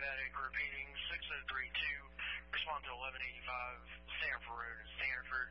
Diabetic repeating 6032. Respond to 1185 Stanford Road in Stanford.